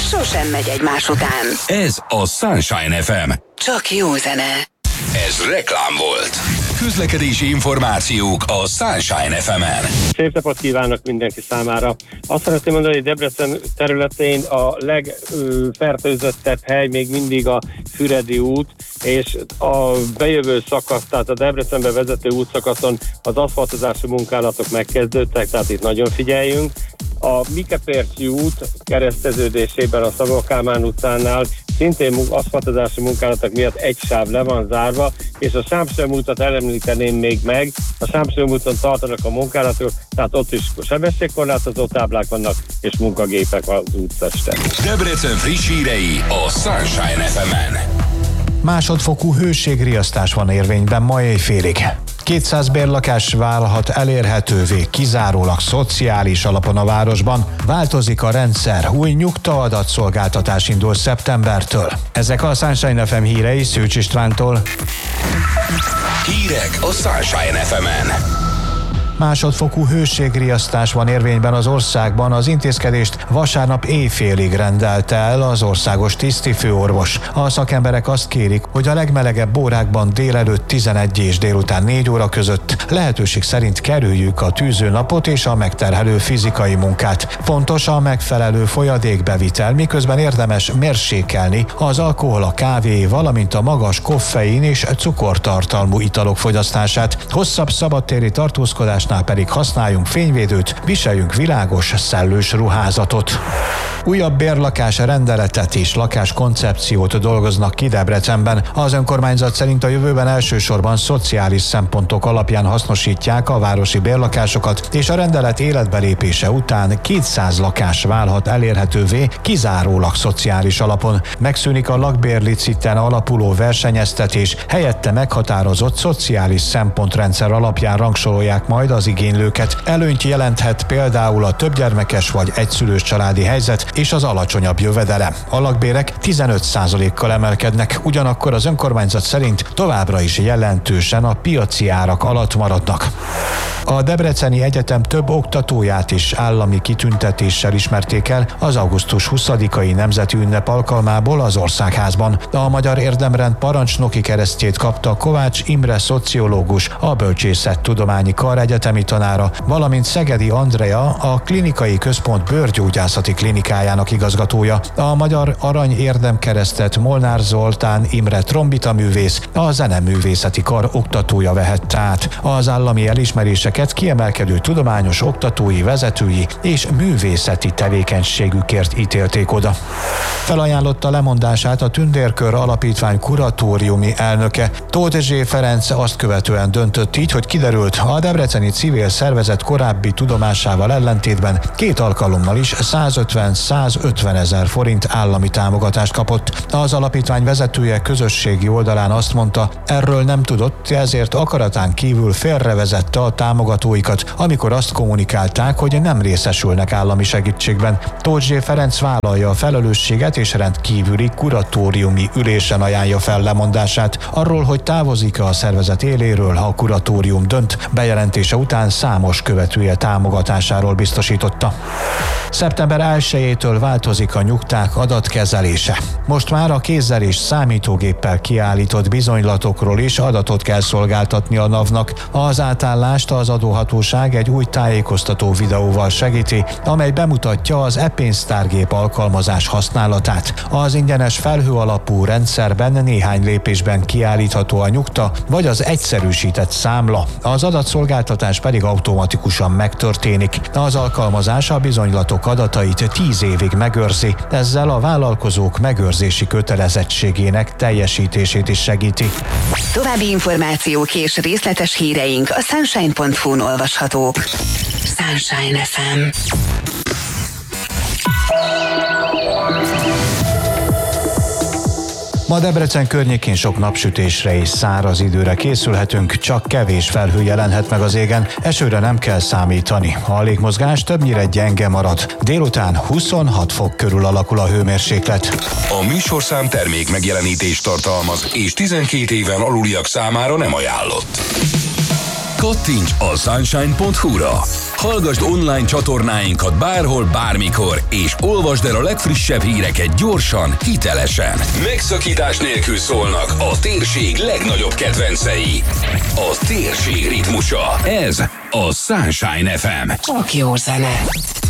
sosem megy egymás után. Ez a Sunshine FM. Csak jó zene. Ez reklám volt. Közlekedési információk a Sunshine FM-en. Szép napot kívánok mindenki számára. Azt szeretném mondani, hogy Debrecen területén a legfertőzöttebb hely még mindig a Füredi út, és a bejövő szakasz, tehát a Debrecenbe vezető útszakaszon az aszfaltozási munkálatok megkezdődtek, tehát itt nagyon figyeljünk. A Mikepércsi út kereszteződésében a Szabó Kálmán utcánál szintén aszfaltozási munkálatok miatt egy sáv le van zárva, és a Sámsöm útat említeném még meg. A Sámsöm úton tartanak a munkálatok, tehát ott is sebességkorlátozó táblák vannak, és munkagépek az úttesten. Debrecen friss hírei a Sunshine FM-en. Másodfokú hőségriasztás van érvényben ma éjfélig. 200 bérlakás válhat elérhetővé kizárólag szociális alapon a városban. Változik a rendszer, új nyugta-adatszolgáltatás indul szeptembertől. Ezek a Sunshine FM hírei Szőcs Istvántól. Hírek a Sunshine FM-en. Másodfokú hőségriasztás van érvényben az országban, az intézkedést vasárnap éjfélig rendelte el az országos tisztifőorvos. A szakemberek azt kérik, hogy a legmelegebb órákban délelőtt 11 és délután 4 óra között lehetőség szerint kerüljük a tűzőnapot és a megterhelő fizikai munkát. Fontos a megfelelő folyadékbevitel, miközben érdemes mérsékelni az alkohol, a kávé, valamint a magas koffein és cukortartalmú italok fogyasztását. Hosszabb szabadtéri tartózkodás pedig használjunk fényvédőt, viseljünk világos, szellős ruházatot. Újabb bérlakás rendeletet és lakáskoncepciót dolgoznak ki Debrecenben. Az önkormányzat szerint a jövőben elsősorban szociális szempontok alapján hasznosítják a városi bérlakásokat, és a rendelet életbelépése után 200 lakás válhat elérhetővé kizárólag szociális alapon. Megszűnik a lakbérliciten alapuló versenyeztetés, helyette meghatározott szociális szempontrendszer alapján rangsorolják majd az igénylőket. Előnyt jelenthet például a többgyermekes vagy egyszülős családi helyzet és az alacsonyabb jövedelem. A lakbérek 15%-kal emelkednek, ugyanakkor az önkormányzat szerint továbbra is jelentősen a piaci árak alatt maradnak. A Debreceni Egyetem több oktatóját is állami kitüntetéssel ismerték el az augusztus 20-ai nemzeti ünnep alkalmából az Országházban. A Magyar Érdemrend parancsnoki keresztjét kapta Kovács Imre szociológus, a Bölcsészettudományi Kar egyetemi tanára, valamint Szegedi Andrea, a Klinikai Központ bőrgyógyászati klinikájának igazgatója. A Magyar Arany Érdemkeresztet Molnár Zoltán Imre trombitaművész, a Zeneművészeti Kar oktatója vehette át. Az állami elismeréseket kiemelkedő tudományos, oktatói, vezetői és művészeti tevékenységükért ítélték oda. Felajánlotta lemondását a Tündérkör Alapítvány kuratóriumi elnöke. Tóth Zsé Ferenc azt követően döntött így, hogy kiderült, a debreceni civil szervezet korábbi tudomásával ellentétben 2 alkalommal is 150-150 ezer forint állami támogatást kapott. Az alapítvány vezetője közösségi oldalán azt mondta, erről nem tudott, ezért akaratán kívül félrevezette a támogatóikat, amikor azt kommunikálták, hogy nem részesülnek állami segítségben. Tóth Zsé Ferenc vállalja a felelősséget és rendkívüli kuratóriumi ülésen ajánlja fel lemondását. Arról, hogy távozik a szervezet éléről, a kuratórium dönt, bejelentése után számos követője támogatásáról biztosította. Szeptember 1-től változik a nyugták adatkezelése. Most már a kézzel és számítógéppel kiállított bizonylatokról is adatot kell szolgáltatni a NAV-nak. Az átállást az adóhatóság egy új tájékoztató videóval segíti, amely bemutatja az e-pénztárgép alkalmazás használatát. Az ingyenes felhő alapú rendszerben néhány lépésben kiállítható a nyugta, vagy az egyszerűsített számla. Az adatszolgáltatás pedig automatikusan megtörténik. Az alkalmazás a bizonylatok adatait 10 évig megőrzi, ezzel a vállalkozók megőrzési kötelezettségének teljesítését is segíti. További információk és részletes híreink a sunshine.hu-n olvashatók. Sunshine FM. Ma Debrecen környékén sok napsütésre és száraz időre készülhetünk, csak kevés felhő jelenhet meg az égen, esőre nem kell számítani. A légmozgás többnyire gyenge marad. Délután 26 fok körül alakul a hőmérséklet. A műsorszám termék megjelenítést tartalmaz, és 12 éven aluliak számára nem ajánlott. Kattints a sunshine.hu-ra! Hallgasd online csatornáinkat bárhol, bármikor, és olvasd el a legfrissebb híreket gyorsan, hitelesen. Megszakítás nélkül szólnak a térség legnagyobb kedvencei. A térség ritmusa. Ez a Sunshine FM. Csak jó zene.